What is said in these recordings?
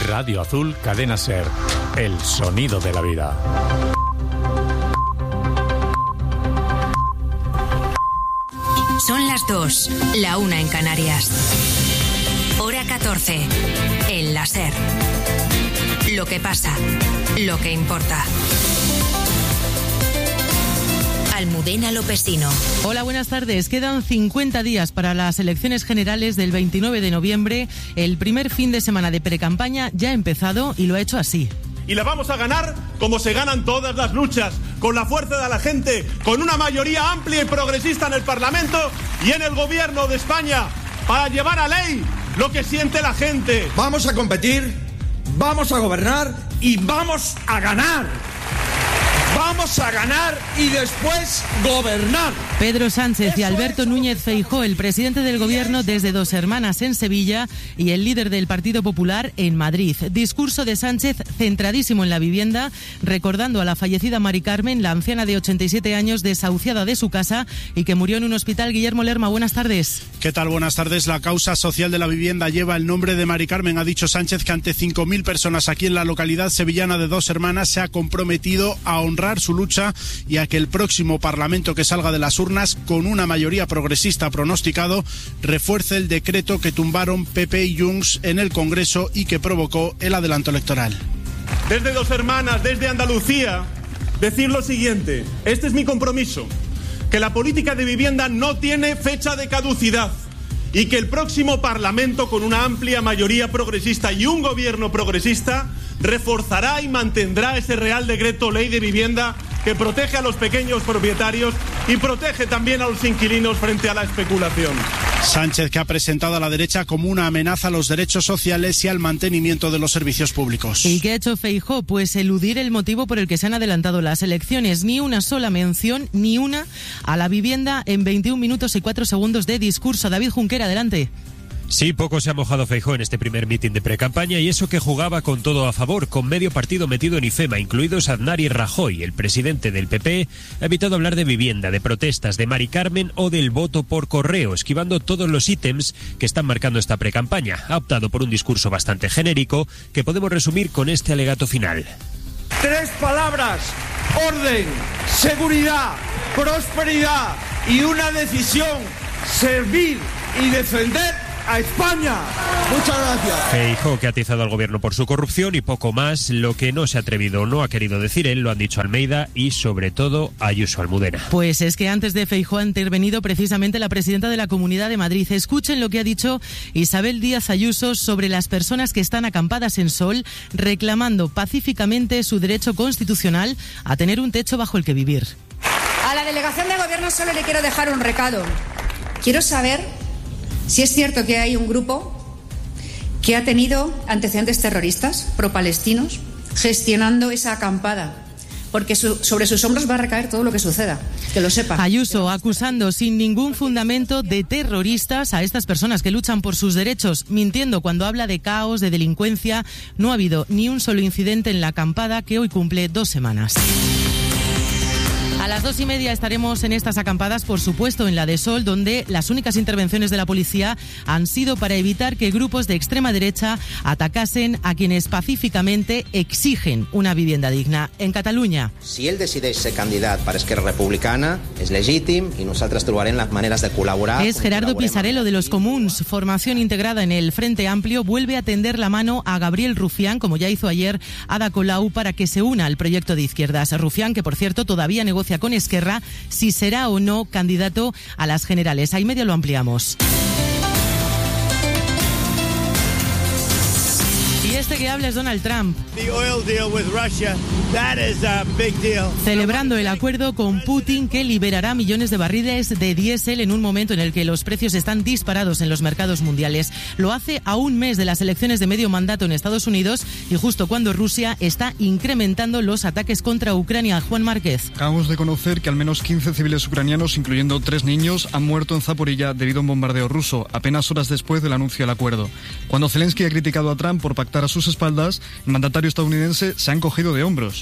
Radio Azul, Cadena Ser. El sonido de la vida. Son las 2, la 1 en Canarias. Hora 14, en la Ser. Lo que pasa, lo que importa. Almudena Lopesino. Hola, buenas tardes. Quedan 50 días para las elecciones generales del 29 de noviembre. El primer fin de semana de precampaña ya ha empezado y lo ha hecho así. Y la vamos a ganar como se ganan todas las luchas, con la fuerza de la gente, con una mayoría amplia y progresista en el Parlamento y en el Gobierno de España, para llevar a ley lo que siente la gente. Vamos a competir, vamos a gobernar y vamos a ganar. Vamos a ganar y después gobernar. Pedro Sánchez y Alberto Núñez Feijóo, el presidente del Gobierno desde Dos Hermanas en Sevilla y el líder del Partido Popular en Madrid. Discurso de Sánchez centradísimo en la vivienda, recordando a la fallecida Mari Carmen, la anciana de 87 años desahuciada de su casa y que murió en un hospital. Guillermo Lerma, buenas tardes. ¿Qué tal? Buenas tardes. La causa social de la vivienda lleva el nombre de Mari Carmen. Ha dicho Sánchez que ante 5.000 personas aquí en la localidad sevillana de Dos Hermanas se ha comprometido a honrar su lucha y a que el próximo Parlamento que salga de las urnas con una mayoría progresista pronosticado refuerce el decreto que tumbaron PP y Junts en el Congreso y que provocó el adelanto electoral. Desde Dos Hermanas, desde Andalucía, decir lo siguiente: este es mi compromiso, que la política de vivienda no tiene fecha de caducidad y que el próximo Parlamento, con una amplia mayoría progresista y un gobierno progresista, reforzará y mantendrá ese Real Decreto Ley de Vivienda que protege a los pequeños propietarios y protege también a los inquilinos frente a la especulación. Sánchez, que ha presentado a la derecha como una amenaza a los derechos sociales y al mantenimiento de los servicios públicos. ¿Y qué ha hecho Feijóo? Pues eludir el motivo por el que se han adelantado las elecciones. Ni una sola mención, ni una, a la vivienda en 21 minutos y 4 segundos de discurso. David Junquera, adelante. Sí, poco se ha mojado Feijóo en este primer mitin de precampaña y eso que jugaba con todo a favor, con medio partido metido en IFEMA, incluidos Aznar y Rajoy. El presidente del PP ha evitado hablar de vivienda, de protestas, de Mari Carmen o del voto por correo, esquivando todos los ítems que están marcando esta precampaña. Ha optado por un discurso bastante genérico que podemos resumir con este alegato final. 3 palabras: orden, seguridad, prosperidad y una decisión: servir y defender a España. Muchas gracias. Feijóo, que ha atizado al gobierno por su corrupción y poco más. Lo que no se ha atrevido o no ha querido decir él, lo han dicho Almeida y sobre todo Ayuso, Almudena. Pues es que antes de Feijóo ha intervenido precisamente la presidenta de la Comunidad de Madrid. Escuchen lo que ha dicho Isabel Díaz Ayuso sobre las personas que están acampadas en Sol reclamando pacíficamente su derecho constitucional a tener un techo bajo el que vivir. A la delegación de gobierno solo le quiero dejar un recado. Quiero saber si es cierto que hay un grupo que ha tenido antecedentes terroristas pro-palestinos gestionando esa acampada, porque sobre sus hombros va a recaer todo lo que suceda, que lo sepa. Ayuso acusando sin ningún fundamento de terroristas a estas personas que luchan por sus derechos, mintiendo cuando habla de caos, de delincuencia. No ha habido ni un solo incidente en la acampada que hoy cumple 2 semanas. A las 2:30 estaremos en estas acampadas, por supuesto en la de Sol, donde las únicas intervenciones de la policía han sido para evitar que grupos de extrema derecha atacasen a quienes pacíficamente exigen una vivienda digna. En Catalunya. Si ell decideix ser candidat per Esquerra Republicana, és legítim i nosaltres trobarem las maneras de colaborar. Es Gerardo Pisarello de los Comuns, formación integrada en el Frente Amplio, vuelve a tender la mano a Gabriel Rufián, como ya hizo ayer Ada Colau, para que se una al proyecto de izquierdas. Rufián, que por cierto todavía negocia con Esquerra si será o no candidato a las generales. Ahí medio lo ampliamos. Y este que habla es Donald Trump. Celebrando el acuerdo con Putin que liberará millones de barriles de diésel en un momento en el que los precios están disparados en los mercados mundiales. Lo hace a un mes de las elecciones de medio mandato en Estados Unidos y justo cuando Rusia está incrementando los ataques contra Ucrania. Juan Márquez. Acabamos de conocer que al menos 15 civiles ucranianos, incluyendo 3 niños, han muerto en Zaporilla debido a un bombardeo ruso, apenas horas después del anuncio del acuerdo. Cuando Zelensky ha criticado a Trump por pactar a sus espaldas, el mandatario estadounidense se ha encogido de hombros.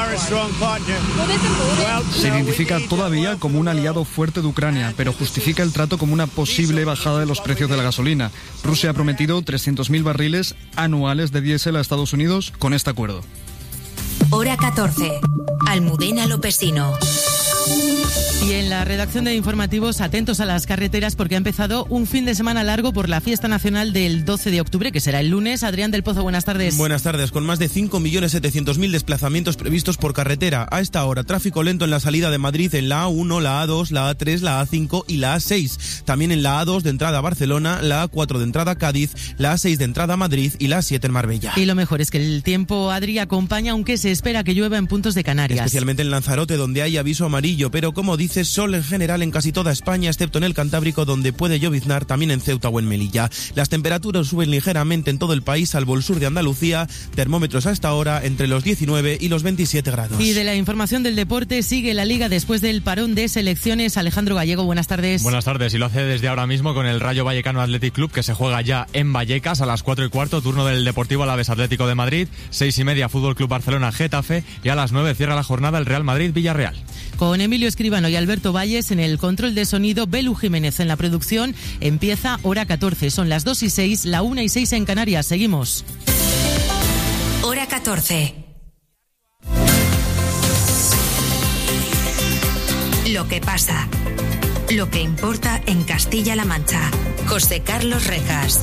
Se identifica todavía como un aliado fuerte de Ucrania, pero justifica el trato como una posible bajada de los precios de la gasolina. Rusia ha prometido 300.000 barriles anuales de diésel a Estados Unidos con este acuerdo. Hora 14. Almudena Lopesino. Y en la redacción de informativos, atentos a las carreteras porque ha empezado un fin de semana largo por la fiesta nacional del 12 de octubre, que será el lunes. Adrián del Pozo, buenas tardes. Buenas tardes. Con más de 5.700.000 desplazamientos previstos por carretera. A esta hora, tráfico lento en la salida de Madrid en la A1, la A2, la A3, la A5 y la A6. También en la A2 de entrada a Barcelona, la A4 de entrada a Cádiz, la A6 de entrada a Madrid y la A7 en Marbella. Y lo mejor es que el tiempo, Adri, acompaña, aunque se espera que llueva en puntos de Canarias. Especialmente en Lanzarote, donde hay aviso amarillo, pero como dice, sol en general en casi toda España, excepto en el Cantábrico, donde puede lloviznar, también en Ceuta o en Melilla. Las temperaturas suben ligeramente en todo el país, salvo el sur de Andalucía. Termómetros a esta hora entre los 19 y los 27 grados. Y de la información del deporte, sigue la Liga después del parón de selecciones. Alejandro Gallego, buenas tardes. Buenas tardes, y lo hace desde ahora mismo con el Rayo Vallecano Athletic Club, que se juega ya en Vallecas a las 4:15, turno del Deportivo Alavés Atlético de Madrid, 6:30 Fútbol Club Barcelona Getafe, y a las 9 cierra la jornada el Real Madrid Villarreal. Con Emilio Escribano y Alberto Valles en el control de sonido, Belu Jiménez en la producción. Empieza Hora 14, son las 2:06, la 1:06 en Canarias. Seguimos. Hora 14. Lo que pasa. Lo que importa en Castilla-La Mancha. José Carlos Rejas.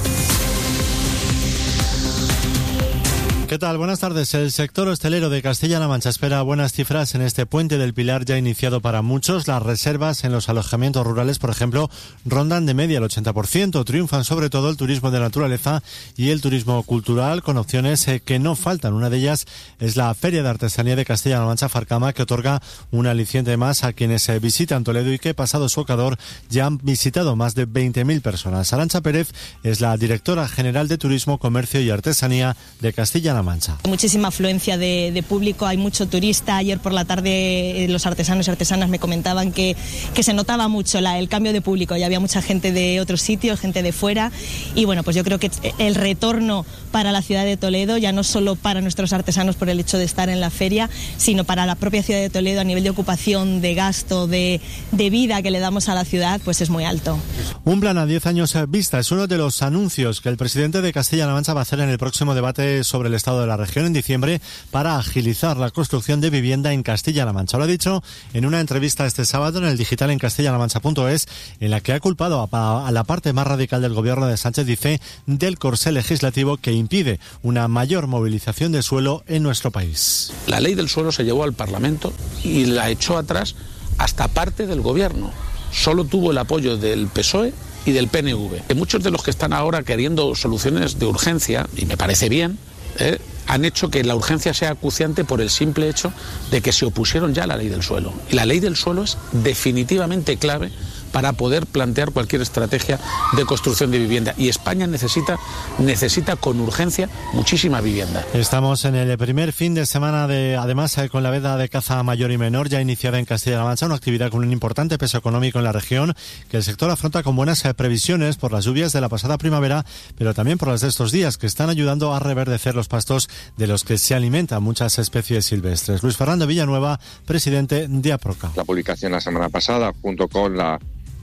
¿Qué tal? Buenas tardes. El sector hostelero de Castilla-La Mancha espera buenas cifras en este puente del Pilar ya iniciado para muchos. Las reservas en los alojamientos rurales, por ejemplo, rondan de media el 80%. Triunfan sobre todo el turismo de naturaleza y el turismo cultural, con opciones que no faltan. Una de ellas es la Feria de Artesanía de Castilla-La Mancha, Farcama, que otorga un aliciente más a quienes visitan Toledo y que, pasado su ocador, ya han visitado más de 20.000 personas. Arantxa Pérez es la directora general de Turismo, Comercio y Artesanía de Castilla-La Mancha. Muchísima afluencia de público, hay mucho turista. Ayer por la tarde los artesanos y artesanas me comentaban que se notaba mucho el cambio de público, ya había mucha gente de otros sitios, gente de fuera, y bueno, pues yo creo que el retorno para la ciudad de Toledo, ya no solo para nuestros artesanos por el hecho de estar en la feria, sino para la propia ciudad de Toledo a nivel de ocupación, de gasto, de vida que le damos a la ciudad, pues es muy alto. Un plan a 10 años vista es uno de los anuncios que el presidente de Castilla-La Mancha va a hacer en el próximo debate sobre el estado de la región en diciembre para agilizar la construcción de vivienda en Castilla-La Mancha. Lo ha dicho en una entrevista este sábado en el digital en castellalamancha.es, en la que ha culpado a la parte más radical del gobierno de Sánchez, dice, del corsé legislativo que impide una mayor movilización de suelo en nuestro país. La ley del suelo se llevó al Parlamento y la echó atrás hasta parte del gobierno. Solo tuvo el apoyo del PSOE y del PNV. Muchos de los que están ahora queriendo soluciones de urgencia, y me parece bien, han hecho que la urgencia sea acuciante por el simple hecho de que se opusieron ya a la ley del suelo. Y la ley del suelo es definitivamente clave para poder plantear cualquier estrategia de construcción de vivienda. Y España necesita con urgencia muchísima vivienda. Estamos en el primer fin de semana además con la veda de caza mayor y menor ya iniciada en Castilla-La Mancha, una actividad con un importante peso económico en la región que el sector afronta con buenas previsiones por las lluvias de la pasada primavera, pero también por las de estos días que están ayudando a reverdecer los pastos de los que se alimentan muchas especies silvestres. Luis Fernando Villanueva, presidente de APROCA. La publicación la semana pasada, junto con la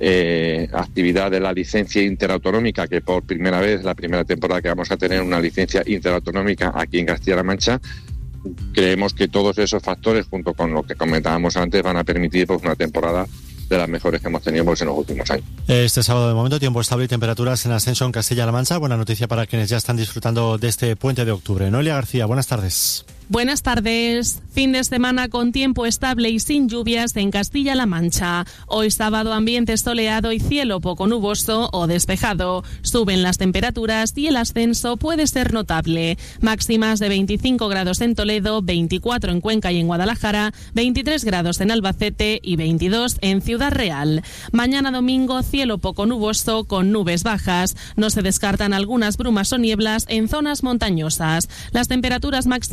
actividad de la licencia interautonómica, que por primera vez, la primera temporada que vamos a tener una licencia interautonómica aquí en Castilla-La Mancha, creemos que todos esos factores, junto con lo que comentábamos antes, van a permitir pues, una temporada de las mejores que hemos tenido pues, en los últimos años. Este sábado de momento tiempo estable y temperaturas en ascenso en Castilla-La Mancha. Buena noticia para quienes ya están disfrutando de este puente de octubre. Noelia García, buenas tardes. Buenas tardes. Fin de semana con tiempo estable y sin lluvias en Castilla-La Mancha. Hoy sábado ambiente soleado y cielo poco nuboso o despejado. Suben las temperaturas y el ascenso puede ser notable. Máximas de 25 grados en Toledo, 24 en Cuenca y en Guadalajara, 23 grados en Albacete y 22 en Ciudad Real. Mañana domingo cielo poco nuboso con nubes bajas. No se descartan algunas brumas o nieblas en zonas montañosas. Las temperaturas máximas subirán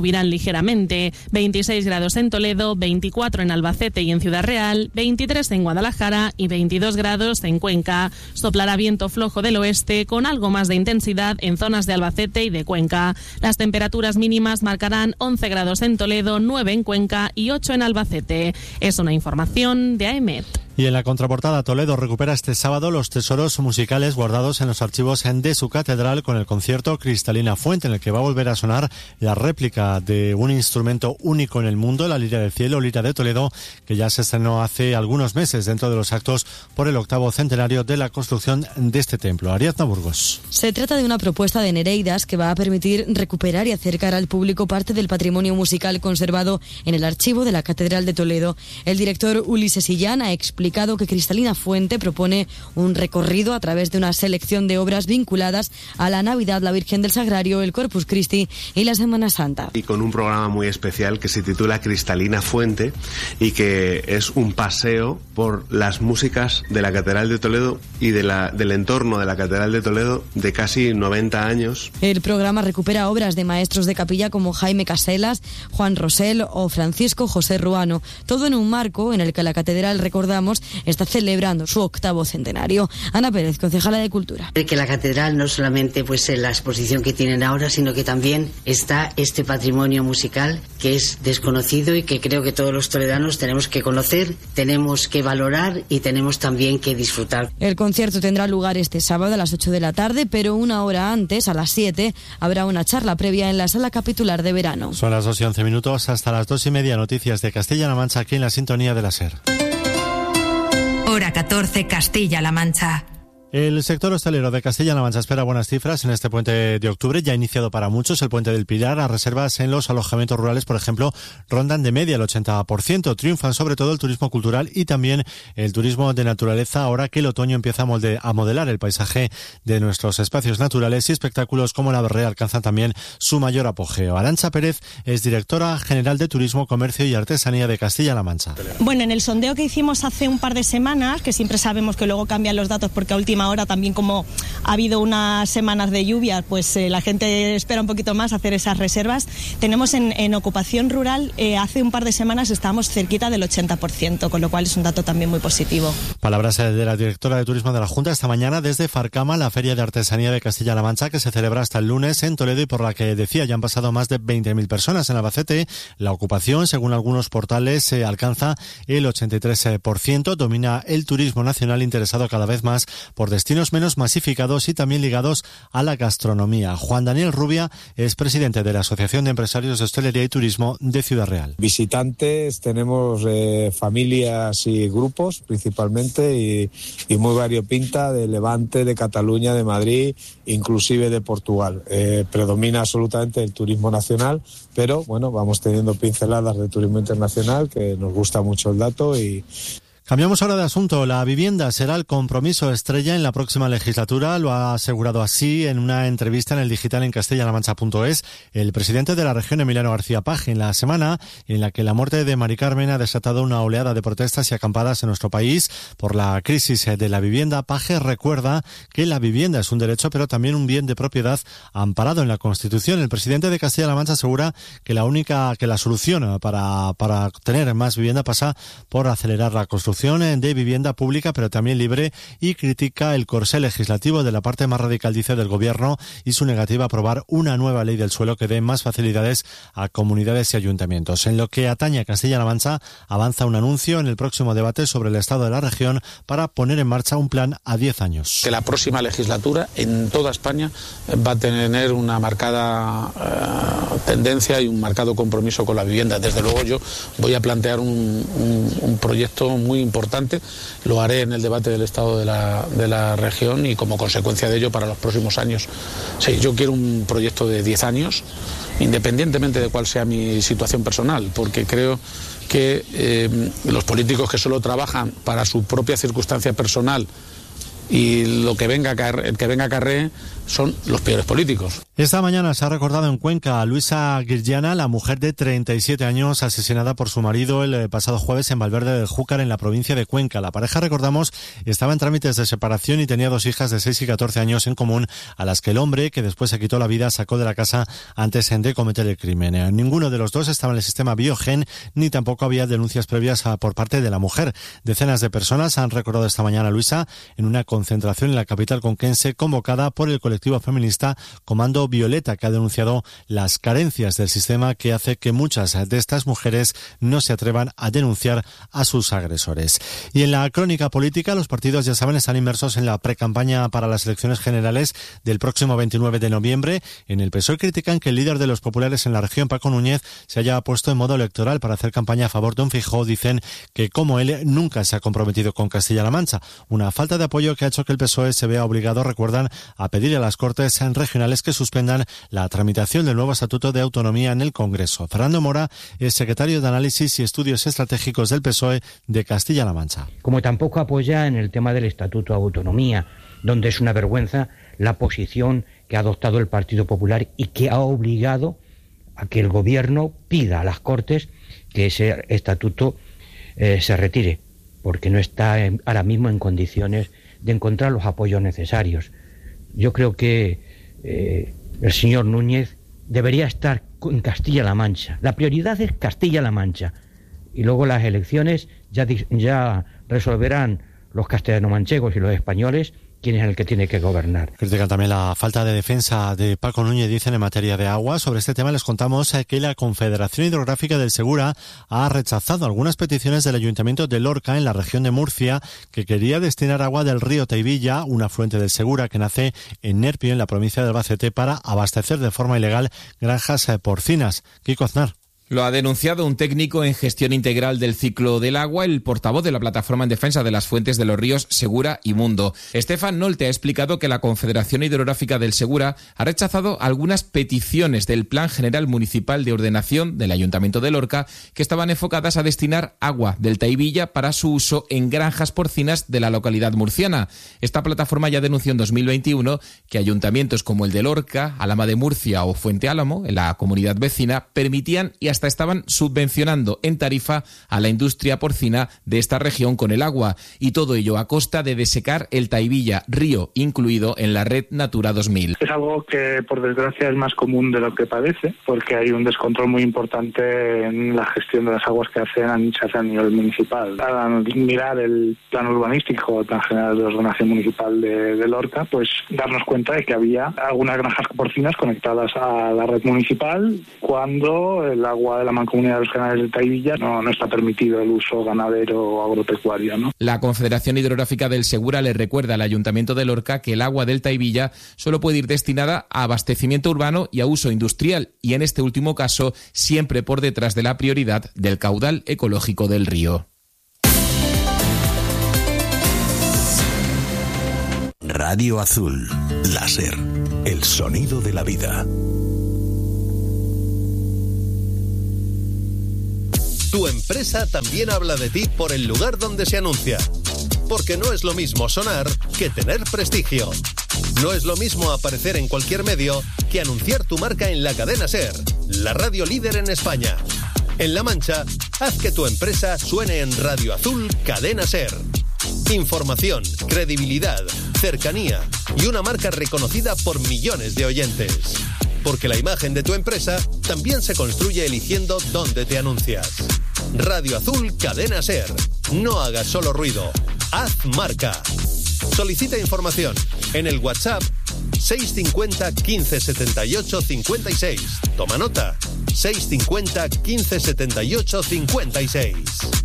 subirán ligeramente. 26 grados en Toledo, 24 en Albacete y en Ciudad Real, 23 en Guadalajara y 22 grados en Cuenca. Soplará viento flojo del oeste con algo más de intensidad en zonas de Albacete y de Cuenca. Las temperaturas mínimas marcarán 11 grados en Toledo, 9 en Cuenca y 8 en Albacete. Es una información de AEMET. Y en la contraportada, Toledo recupera este sábado los tesoros musicales guardados en los archivos de su catedral con el concierto Cristalina Fuente, en el que va a volver a sonar la réplica de un instrumento único en el mundo, la Lira del Cielo, Lira de Toledo, que ya se estrenó hace algunos meses dentro de los actos por el 8º centenario de la construcción de este templo. Ariadna Burgos. Se trata de una propuesta de Nereidas que va a permitir recuperar y acercar al público parte del patrimonio musical conservado en el archivo de la Catedral de Toledo. El director Ulises Illán ha explicado que Cristalina Fuente propone un recorrido a través de una selección de obras vinculadas a la Navidad, la Virgen del Sagrario, el Corpus Christi y la Semana Santa. Y con un programa muy especial que se titula Cristalina Fuente y que es un paseo por las músicas de la Catedral de Toledo y del entorno de la Catedral de Toledo de casi 90 años. El programa recupera obras de maestros de capilla como Jaime Caselas, Juan Rosell o Francisco José Ruano, todo en un marco en el que la catedral, recordamos, está celebrando su 8º centenario. Ana Pérez, concejala de Cultura. Que la catedral no solamente pues en la exposición que tienen ahora, sino que también está este patrimonio musical que es desconocido y que creo que todos los toledanos tenemos que conocer, tenemos que valorar y tenemos también que disfrutar. El concierto tendrá lugar este sábado a las 8 de la tarde, pero una hora antes, a las 7, habrá una charla previa en la sala capitular de verano. Son las 2:11, hasta las 2:30, noticias de Castilla-La Mancha aquí en la sintonía de la SER. Hora 14, Castilla-La Mancha. El sector hostelero de Castilla-La Mancha espera buenas cifras en este puente de octubre, ya iniciado para muchos el puente del Pilar. Las reservas en los alojamientos rurales, por ejemplo, rondan de media el 80%. Triunfan sobre todo el turismo cultural y también el turismo de naturaleza, ahora que el otoño empieza a modelar el paisaje de nuestros espacios naturales, y espectáculos como la Berrea alcanzan también su mayor apogeo. Arantxa Pérez es directora general de Turismo, Comercio y Artesanía de Castilla-La Mancha. Bueno, en el sondeo que hicimos hace un par de semanas, que siempre sabemos que luego cambian los datos porque a última hora también, como ha habido unas semanas de lluvia, pues la gente espera un poquito más hacer esas reservas. Tenemos en ocupación rural, hace un par de semanas estábamos cerquita del 80%, con lo cual es un dato también muy positivo. Palabras de la directora de Turismo de la Junta esta mañana desde Farcama, la Feria de Artesanía de Castilla-La Mancha, que se celebra hasta el lunes en Toledo y por la que, decía, ya han pasado más de 20.000 personas. En Albacete, la ocupación, según algunos portales, alcanza el 83%. Domina el turismo nacional, interesado cada vez más por destinos menos masificados y también ligados a la gastronomía. Juan Daniel Rubia es presidente de la Asociación de Empresarios de Hostelería y Turismo de Ciudad Real. Visitantes, tenemos familias y grupos principalmente y muy variopinta de Levante, de Cataluña, de Madrid, inclusive de Portugal. Predomina absolutamente el turismo nacional, pero bueno, vamos teniendo pinceladas de turismo internacional, que nos gusta mucho el dato. Y cambiamos ahora de asunto. La vivienda será el compromiso estrella en la próxima legislatura. Lo ha asegurado así en una entrevista en el digital en castellalamancha.es el presidente de la región, Emiliano García Paje, en la semana en la que la muerte de Mari Carmen ha desatado una oleada de protestas y acampadas en nuestro país por la crisis de la vivienda. Paje recuerda que la vivienda es un derecho, pero también un bien de propiedad amparado en la Constitución. El presidente de Castilla-La Mancha asegura que la solución para tener más vivienda pasa por acelerar la construcción de vivienda pública, pero también libre, y critica el corsé legislativo de la parte más radical, dice, del gobierno y su negativa a aprobar una nueva ley del suelo que dé más facilidades a comunidades y ayuntamientos. En lo que atañe a Castilla-La Mancha, avanza un anuncio en el próximo debate sobre el estado de la región para poner en marcha un plan a 10 años. Que la próxima legislatura en toda España va a tener una marcada tendencia y un marcado compromiso con la vivienda. Desde luego yo voy a plantear un proyecto muy importante, lo haré en el debate del estado de la región y como consecuencia de ello para los próximos años. Sí, yo quiero un proyecto de 10 años, independientemente de cuál sea mi situación personal, porque creo que los políticos que solo trabajan para su propia circunstancia personal y lo que venga acarree, son los peores políticos. Esta mañana se ha recordado en Cuenca a Luisa Guirllana, la mujer de 37 años asesinada por su marido el pasado jueves en Valverde del Júcar, en la provincia de Cuenca. La pareja, recordamos, estaba en trámites de separación y tenía 2 hijas de 6 y 14 años en común, a las que el hombre, que después se quitó la vida, sacó de la casa antes de cometer el crimen. Ninguno de los dos estaba en el sistema Biogen, ni tampoco había denuncias previas por parte de la mujer. Decenas de personas han recordado esta mañana a Luisa en una concentración en la capital conquense convocada por el colectivo feminista Comando Violeta, que ha denunciado las carencias del sistema que hace que muchas de estas mujeres no se atrevan a denunciar a sus agresores. Y en la crónica política, los partidos, ya saben, están inmersos en la precampaña para las elecciones generales del próximo 29 de noviembre. En el PSOE critican que el líder de los populares en la región, Paco Núñez, se haya puesto en modo electoral para hacer campaña a favor de un Feijóo. Dicen que, como él, nunca se ha comprometido con Castilla-La Mancha. Una falta de apoyo que ha hecho que el PSOE se vea obligado, recuerdan, a pedir a las Cortes regionales que suspendan la tramitación del nuevo Estatuto de Autonomía en el Congreso. Fernando Mora es secretario de Análisis y Estudios Estratégicos del PSOE de Castilla-La Mancha. Como tampoco apoya en el tema del Estatuto de Autonomía, donde es una vergüenza la posición que ha adoptado el Partido Popular y que ha obligado a que el Gobierno pida a las Cortes que ese estatuto se retire, porque no está ahora mismo en condiciones de encontrar los apoyos necesarios. Yo creo que el señor Núñez debería estar en Castilla-La Mancha. La prioridad es Castilla-La Mancha. Y luego las elecciones ya resolverán los castellano-manchegos y los españoles quién es el que tiene que gobernar. Critican también la falta de defensa de Paco Núñez, dicen, en materia de agua. Sobre este tema les contamos que la Confederación Hidrográfica del Segura ha rechazado algunas peticiones del Ayuntamiento de Lorca, en la región de Murcia, que quería destinar agua del río Teivilla, un afluente del Segura que nace en Nerpio, en la provincia de Albacete, para abastecer de forma ilegal granjas porcinas. Kiko Aznar. Lo ha denunciado un técnico en gestión integral del ciclo del agua, el portavoz de la Plataforma en Defensa de las Fuentes de los Ríos Segura y Mundo. Estefan Nolte ha explicado que la Confederación Hidrográfica del Segura ha rechazado algunas peticiones del Plan General Municipal de Ordenación del Ayuntamiento de Lorca, que estaban enfocadas a destinar agua del Teivilla para su uso en granjas porcinas de la localidad murciana. Esta plataforma ya denunció en 2021 que ayuntamientos como el de Lorca, Alhama de Murcia o Fuente Álamo, en la comunidad vecina, permitían y hasta estaban subvencionando en tarifa a la industria porcina de esta región con el agua, y todo ello a costa de desecar el Teivilla, río incluido en la red Natura 2000. Es algo que, por desgracia, es más común de lo que parece, porque hay un descontrol muy importante en la gestión de las aguas que se hace a nivel municipal. Al mirar el plan urbanístico, el plan general de ordenación municipal de Lorca, pues darnos cuenta de que había algunas granjas porcinas conectadas a la red municipal, cuando el agua de la Mancomunidad de los Canales de Teivilla no está permitido el uso ganadero o agropecuario, ¿no? La Confederación Hidrográfica del Segura le recuerda al Ayuntamiento de Lorca que el agua del Teivilla solo puede ir destinada a abastecimiento urbano y a uso industrial, y en este último caso siempre por detrás de la prioridad del caudal ecológico del río. Radio Azul, láser, el sonido de la vida. Tu empresa también habla de ti por el lugar donde se anuncia. Porque no es lo mismo sonar que tener prestigio. No es lo mismo aparecer en cualquier medio que anunciar tu marca en la cadena SER, la radio líder en España. En La Mancha, haz que tu empresa suene en Radio Azul Cadena SER. Información, credibilidad, cercanía y una marca reconocida por millones de oyentes. Porque la imagen de tu empresa también se construye eligiendo dónde te anuncias. Radio Azul Cadena SER. No hagas solo ruido, haz marca. Solicita información en el WhatsApp 650 15 78 56. Toma nota, 650 15 78 56.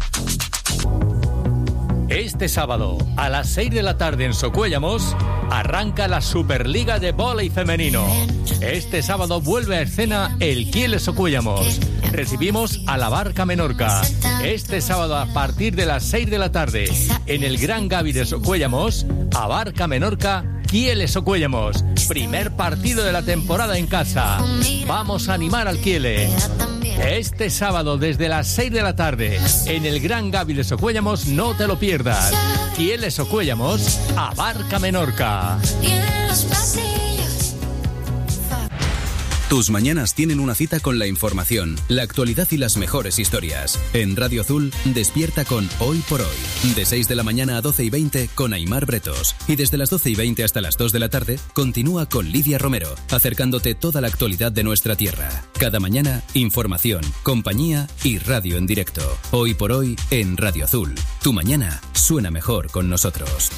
Este sábado, a las 6 de la tarde en Socuéllamos, arranca la Superliga de Vóley Femenino. Este sábado vuelve a escena el Kiel Socuéllamos. Recibimos a la Barca Menorca. Este sábado, a partir de las 6 de la tarde, en el Gran Gavi de Socuéllamos, a Barca Menorca, Kiel Socuéllamos. Primer partido de la temporada en casa. Vamos a animar al Kiel. Este sábado desde las 6 de la tarde en el Gran Gavi de Socuéllamos, no te lo pierdas. Kiel Socuéllamos, Abarca Menorca. Tus mañanas tienen una cita con la información, la actualidad y las mejores historias. En Radio Azul, despierta con Hoy por Hoy. De 6 de la mañana a 12:20 con Aimar Bretos. Y desde las 12:20 hasta las 2 de la tarde, continúa con Lidia Romero, acercándote toda la actualidad de nuestra tierra. Cada mañana, información, compañía y radio en directo. Hoy por Hoy en Radio Azul. Tu mañana suena mejor con nosotros.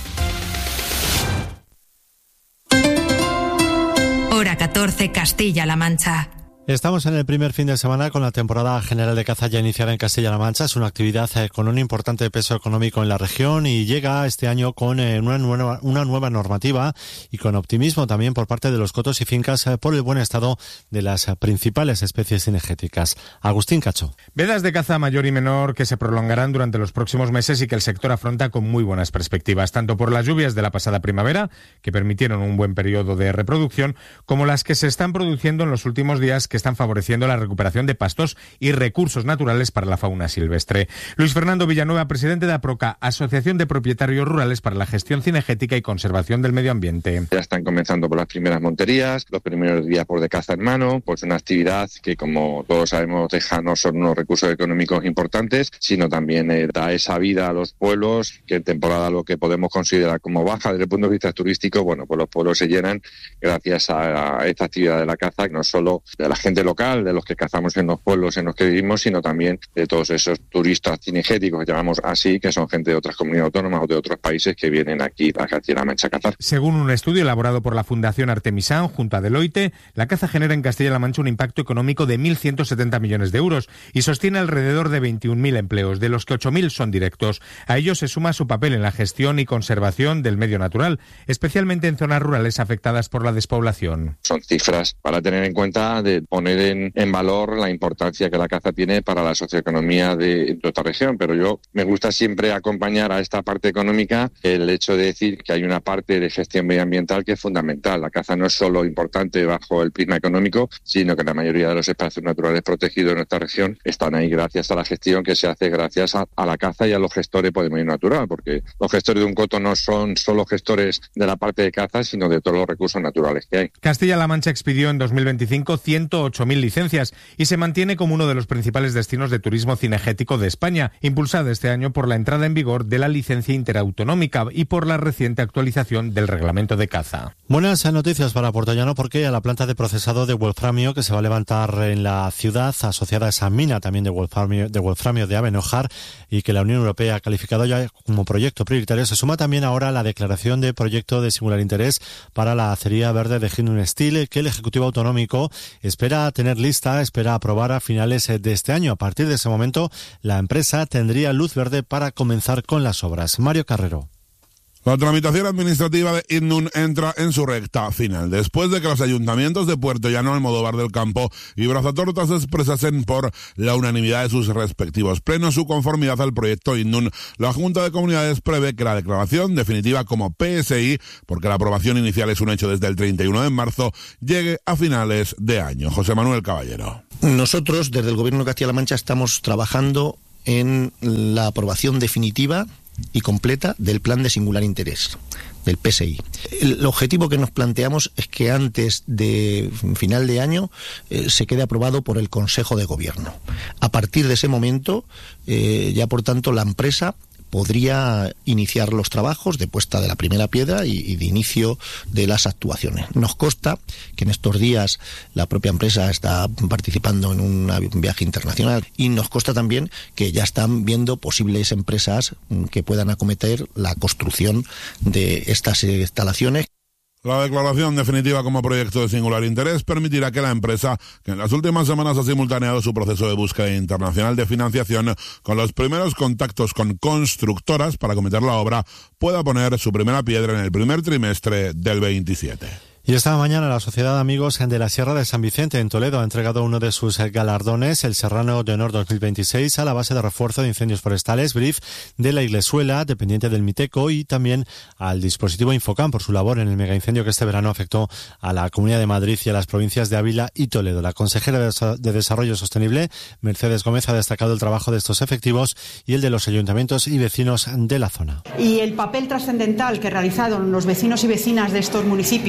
Hora 14, Castilla-La Mancha. Estamos en el primer fin de semana con la temporada general de caza ya iniciada en Castilla-La Mancha. Es una actividad con un importante peso económico en la región y llega este año con una nueva normativa y con optimismo también por parte de los cotos y fincas por el buen estado de las principales especies cinegéticas. Agustín Cacho. Vedas de caza mayor y menor que se prolongarán durante los próximos meses y que el sector afronta con muy buenas perspectivas, tanto por las lluvias de la pasada primavera, que permitieron un buen periodo de reproducción, como las que se están produciendo en los últimos días, que están favoreciendo la recuperación de pastos y recursos naturales para la fauna silvestre. Luis Fernando Villanueva, presidente de APROCA, Asociación de Propietarios Rurales para la Gestión Cinegética y Conservación del Medio Ambiente. Ya están comenzando por las primeras monterías, los primeros días por de caza en mano, pues una actividad que, como todos sabemos, deja no solo unos recursos económicos importantes, sino también da esa vida a los pueblos, que en temporada lo que podemos considerar como baja desde el punto de vista turístico, bueno, pues los pueblos se llenan gracias a esta actividad de la caza, no solo de la gente local, de los que cazamos en los pueblos en los que vivimos, sino también de todos esos turistas cinegéticos que llamamos así, que son gente de otras comunidades autónomas o de otros países que vienen aquí a Castilla-La Mancha a cazar. Según un estudio elaborado por la Fundación Artemisán junto a Deloitte, la caza genera en Castilla-La Mancha un impacto económico de 1.170 millones de euros y sostiene alrededor de 21.000 empleos, de los que 8.000 son directos. A ello se suma su papel en la gestión y conservación del medio natural, especialmente en zonas rurales afectadas por la despoblación. Son cifras para tener en cuenta, de poner en valor la importancia que la caza tiene para la socioeconomía de nuestra región, pero yo me gusta siempre acompañar a esta parte económica el hecho de decir que hay una parte de gestión medioambiental que es fundamental. La caza no es solo importante bajo el prisma económico, sino que la mayoría de los espacios naturales protegidos de nuestra región están ahí gracias a la gestión que se hace gracias a la caza y a los gestores por el medio natural, porque los gestores de un coto no son solo gestores de la parte de caza, sino de todos los recursos naturales que hay. Castilla-La Mancha expidió en 2025 108.000 licencias y se mantiene como uno de los principales destinos de turismo cinegético de España, impulsada este año por la entrada en vigor de la licencia interautonómica y por la reciente actualización del reglamento de caza. Buenas noticias para Puertollano, porque a la planta de procesado de wolframio que se va a levantar en la ciudad, asociada a esa mina también de wolframio de Avenojar, y que la Unión Europea ha calificado ya como proyecto prioritario, se suma también ahora la declaración de proyecto de singular interés para la acería verde de Hinun Steel, que el Ejecutivo Autonómico espera aprobar a finales de este año. A partir de ese momento, la empresa tendría luz verde para comenzar con las obras. Mario Carrero. La tramitación administrativa de Innun entra en su recta final, después de que los ayuntamientos de Puertollano, Almodóvar del Campo y Brazatortas expresasen por la unanimidad de sus respectivos plenos su conformidad al proyecto Innun. La Junta de Comunidades prevé que la declaración definitiva como PSI, porque la aprobación inicial es un hecho desde el 31 de marzo, llegue a finales de año. José Manuel Caballero. Nosotros, desde el Gobierno de Castilla-La Mancha, estamos trabajando en la aprobación definitiva y completa del Plan de Singular Interés, del PSI. El objetivo que nos planteamos es que antes de final de año se quede aprobado por el Consejo de Gobierno. A partir de ese momento, ya por tanto, la empresa podría iniciar los trabajos de puesta de la primera piedra y de inicio de las actuaciones. Nos consta que en estos días la propia empresa está participando en un viaje internacional y nos consta también que ya están viendo posibles empresas que puedan acometer la construcción de estas instalaciones. La declaración definitiva como proyecto de singular interés permitirá que la empresa, que en las últimas semanas ha simultaneado su proceso de búsqueda internacional de financiación con los primeros contactos con constructoras para acometer la obra, pueda poner su primera piedra en el primer trimestre del 27. Y esta mañana la Sociedad de Amigos de la Sierra de San Vicente en Toledo ha entregado uno de sus galardones, el Serrano de Honor 2026, a la base de refuerzo de incendios forestales, BRIF, de la Iglesuela, dependiente del Miteco, y también al dispositivo Infocam por su labor en el megaincendio que este verano afectó a la Comunidad de Madrid y a las provincias de Ávila y Toledo. La consejera de Desarrollo Sostenible, Mercedes Gómez, ha destacado el trabajo de estos efectivos y el de los ayuntamientos y vecinos de la zona. Y el papel trascendental que realizaron los vecinos y vecinas de estos municipios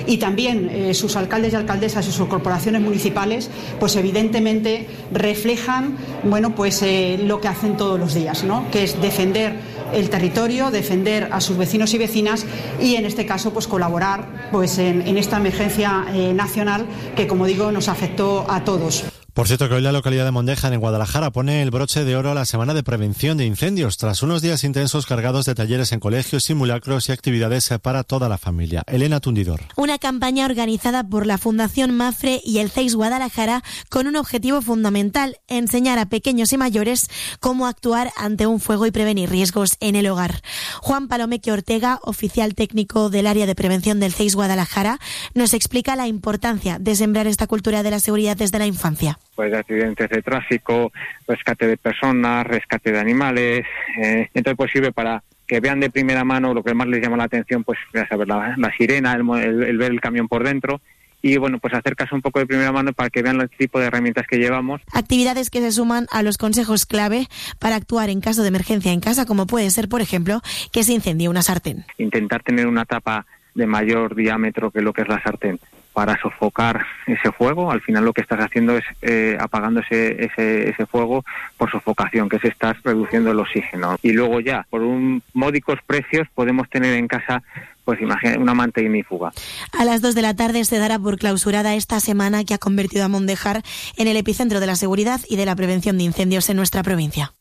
y también sus alcaldes y alcaldesas y sus corporaciones municipales, pues evidentemente reflejan, bueno, pues lo que hacen todos los días, ¿no? Que es defender el territorio, defender a sus vecinos y vecinas y en este caso pues colaborar pues en esta emergencia nacional que, como digo, nos afectó a todos. Por cierto, que hoy la localidad de Mondéjar, en Guadalajara, pone el broche de oro a la semana de prevención de incendios, tras unos días intensos cargados de talleres en colegios, simulacros y actividades para toda la familia. Elena Tundidor. Una campaña organizada por la Fundación Mafre y el CEIS Guadalajara con un objetivo fundamental: enseñar a pequeños y mayores cómo actuar ante un fuego y prevenir riesgos en el hogar. Juan Palomeque Ortega, oficial técnico del área de prevención del CEIS Guadalajara, nos explica la importancia de sembrar esta cultura de la seguridad desde la infancia. Pues de accidentes de tráfico, rescate de personas, rescate de animales, entonces pues sirve para que vean de primera mano lo que más les llama la atención, pues ya saber, la sirena, el ver el camión por dentro. Y bueno, pues hacer caso un poco de primera mano para que vean el tipo de herramientas que llevamos. Actividades que se suman a los consejos clave para actuar en caso de emergencia en casa, como puede ser, por ejemplo, que se incendie una sartén. Intentar tener una tapa de mayor diámetro que lo que es la sartén para sofocar ese fuego. Al final lo que estás haciendo es apagando ese fuego por sofocación, que es estás reduciendo el oxígeno. Y luego ya, por módicos precios, podemos tener en casa, pues imagina, una manta ignífuga. A las 2 de la tarde se dará por clausurada esta semana que ha convertido a Mondéjar en el epicentro de la seguridad y de la prevención de incendios en nuestra provincia.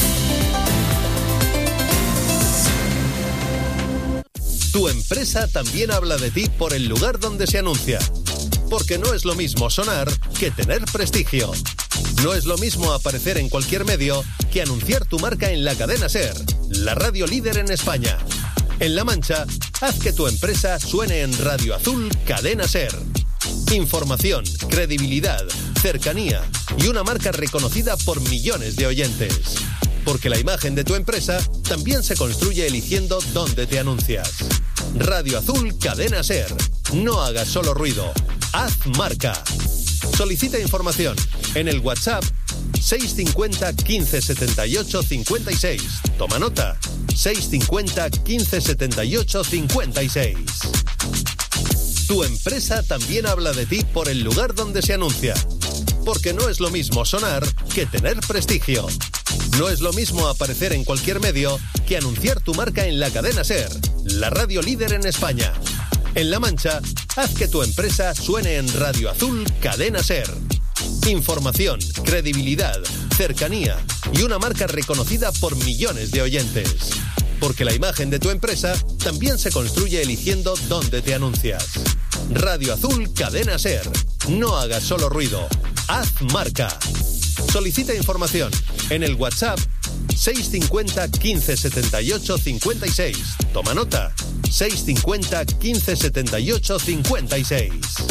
Tu empresa también habla de ti por el lugar donde se anuncia. Porque no es lo mismo sonar que tener prestigio. No es lo mismo aparecer en cualquier medio que anunciar tu marca en la cadena SER, la radio líder en España. En La Mancha, haz que tu empresa suene en Radio Azul Cadena SER. Información, credibilidad, cercanía y una marca reconocida por millones de oyentes. Porque la imagen de tu empresa también se construye eligiendo dónde te anuncias. Radio Azul Cadena SER. No hagas solo ruido, haz marca. Solicita información en el WhatsApp 650 15 78 56. Toma nota, 650 15 78 56. Tu empresa también habla de ti por el lugar donde se anuncia. Porque no es lo mismo sonar que tener prestigio. No es lo mismo aparecer en cualquier medio que anunciar tu marca en la cadena SER, la radio líder en España. En La Mancha, haz que tu empresa suene en Radio Azul Cadena SER. Información, credibilidad, cercanía y una marca reconocida por millones de oyentes. Porque la imagen de tu empresa también se construye eligiendo dónde te anuncias. Radio Azul Cadena SER. No hagas solo ruido, haz marca. Solicita información en el WhatsApp 650 15 78 56. Toma nota, 650 15 78 56.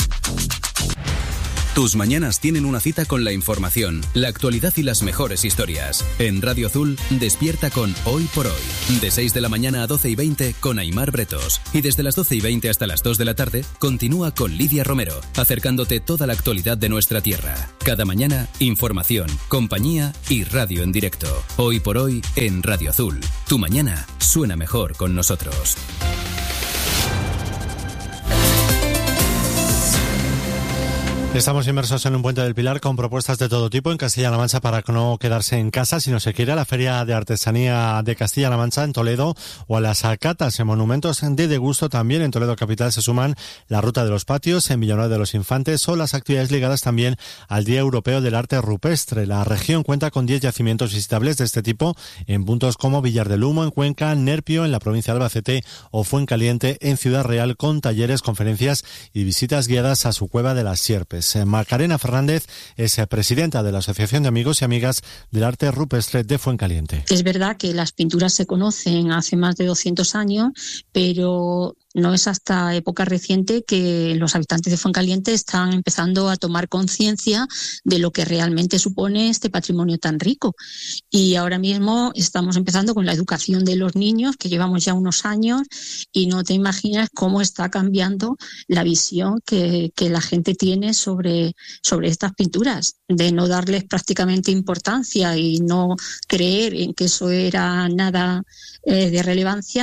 Tus mañanas tienen una cita con la información, la actualidad y las mejores historias. En Radio Azul, despierta con Hoy por Hoy. De 6 de la mañana a 12:20 con Aimar Bretos. Y desde las 12:20 hasta las 2 de la tarde, continúa con Lidia Romero, acercándote toda la actualidad de nuestra tierra. Cada mañana, información, compañía y radio en directo. Hoy por Hoy en Radio Azul. Tu mañana suena mejor con nosotros. Estamos inmersos en un puente del Pilar con propuestas de todo tipo en Castilla-La Mancha para no quedarse en casa, si no se quiere, a la Feria de Artesanía de Castilla-La Mancha en Toledo o a las catas en monumentos de degusto. También en Toledo capital se suman la Ruta de los Patios, en Villanueva de los Infantes o las actividades ligadas también al Día Europeo del Arte Rupestre. La región cuenta con 10 yacimientos visitables de este tipo en puntos como Villar del Humo en Cuenca, Nerpio en la provincia de Albacete o Fuencaliente en Ciudad Real, con talleres, conferencias y visitas guiadas a su cueva de las Sierpes. Macarena Fernández es presidenta de la Asociación de Amigos y Amigas del Arte Rupestre de Fuencaliente. Es verdad que las pinturas se conocen hace más de 200 años, pero no es hasta época reciente que los habitantes de Fuencaliente están empezando a tomar conciencia de lo que realmente supone este patrimonio tan rico. Y ahora mismo estamos empezando con la educación de los niños, que llevamos ya unos años, y no te imaginas cómo está cambiando la visión que la gente tiene sobre estas pinturas, de no darles prácticamente importancia y no creer en que eso era nada de relevancia.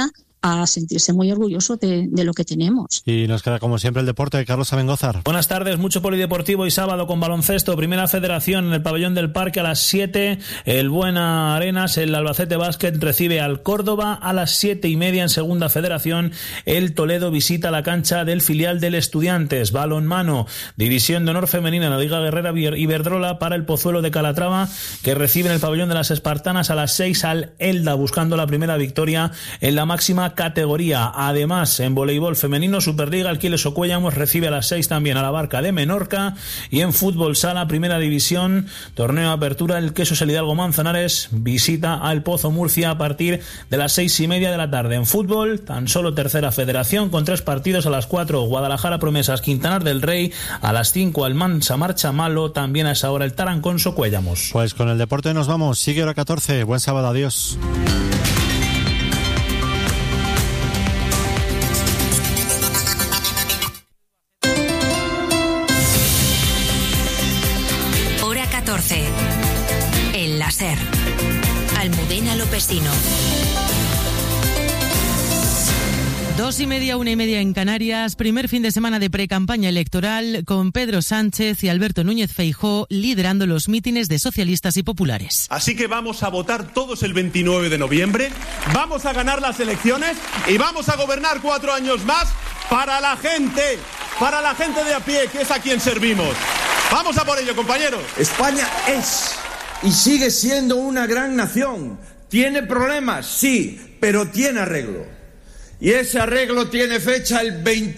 a sentirse muy orgullosos de lo que tenemos. Y nos queda como siempre el deporte, Carlos Abengózar. Buenas tardes, mucho polideportivo y sábado con baloncesto, Primera Federación en el pabellón del Parque a las 7, el Buena Arenas, el Albacete Básquet recibe al Córdoba a las 7:30 en Segunda Federación, el Toledo visita la cancha del filial del Estudiantes. Balonmano, División de Honor Femenina en la Liga Guerrera Iberdrola para el Pozuelo de Calatrava, que recibe en el pabellón de las Espartanas a las 6 al Elda, buscando la primera victoria en la máxima categoría. Además, en voleibol femenino, Superliga, el Quiles Ocuellamos recibe a las 6 también a la Barca de Menorca, y en fútbol sala, Primera División, torneo de apertura, el Quesos El Hidalgo Manzanares visita al Pozo Murcia a partir de las 6:30 de la tarde. En fútbol, tan solo Tercera Federación con 3 partidos: a las 4 Guadalajara Promesas Quintanar del Rey, a las 5 Almansa Marcha Malo, también a esa hora el Tarancón Socuellamos. Pues con el deporte nos vamos, sigue hora 14, buen sábado, adiós. Hora 14. El láser. Almudena Lopesino. 2:30, 1:30 en Canarias. Primer fin de semana de precampaña electoral con Pedro Sánchez y Alberto Núñez Feijóo liderando los mítines de socialistas y populares. Así que vamos a votar todos el 29 de noviembre, vamos a ganar las elecciones y vamos a gobernar 4 años más para la gente de a pie, que es a quien servimos. Vamos a por ello, compañeros. España es y sigue siendo una gran nación. ¿Tiene problemas? Sí, pero tiene arreglo. Y ese arreglo tiene fecha el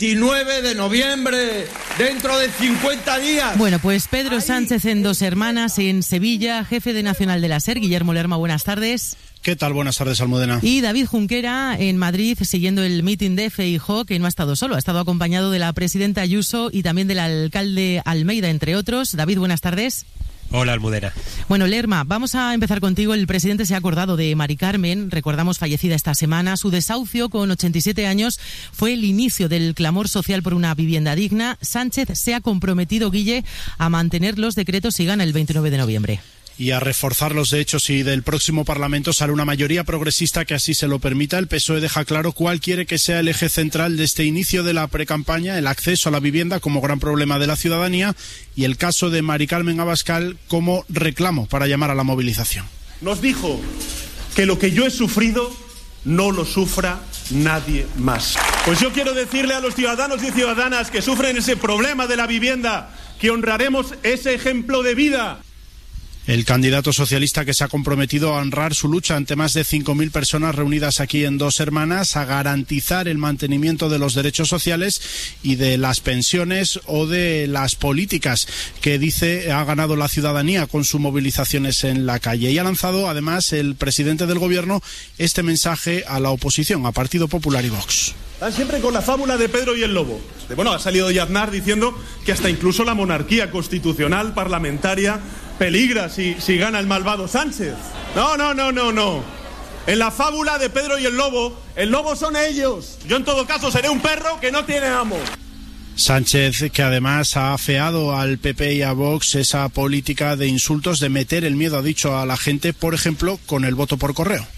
29 de noviembre, dentro de 50 días. Bueno, pues Pedro Sánchez en Dos Hermanas, en Sevilla, jefe de Nacional de la SER, Guillermo Lerma, buenas tardes. ¿Qué tal? Buenas tardes, Almudena. Y David Junquera en Madrid, siguiendo el mitin de Feijóo, que no ha estado solo, ha estado acompañado de la presidenta Ayuso y también del alcalde Almeida, entre otros. David, buenas tardes. Hola, Almudena. Bueno, Lerma, vamos a empezar contigo. El presidente se ha acordado de Mari Carmen, recordamos, fallecida esta semana. Su desahucio con 87 años fue el inicio del clamor social por una vivienda digna. Sánchez se ha comprometido, Guille, a mantener los decretos si gana el 29 de noviembre. Y a reforzarlos, de hecho, si del próximo Parlamento sale una mayoría progresista que así se lo permita. El PSOE deja claro cuál quiere que sea el eje central de este inicio de la precampaña: el acceso a la vivienda como gran problema de la ciudadanía y el caso de Mari Carmen Abascal como reclamo para llamar a la movilización. Nos dijo que lo que yo he sufrido no lo sufra nadie más. Pues yo quiero decirle a los ciudadanos y ciudadanas que sufren ese problema de la vivienda que honraremos ese ejemplo de vida. El candidato socialista, que se ha comprometido a honrar su lucha ante más de 5.000 personas reunidas aquí en Dos Hermanas, a garantizar el mantenimiento de los derechos sociales y de las pensiones o de las políticas que dice ha ganado la ciudadanía con sus movilizaciones en la calle. Y ha lanzado además el presidente del gobierno este mensaje a la oposición, a Partido Popular y Vox. Están siempre con la fábula de Pedro y el lobo. Bueno, ha salido hoy Aznar diciendo que hasta incluso la monarquía constitucional parlamentaria peligra si gana el malvado Sánchez. No. En la fábula de Pedro y el lobo son ellos. Yo en todo caso seré un perro que no tiene amo. Sánchez, que además ha afeado al PP y a Vox esa política de insultos, de meter el miedo, ha dicho, a la gente, por ejemplo, con el voto por correo.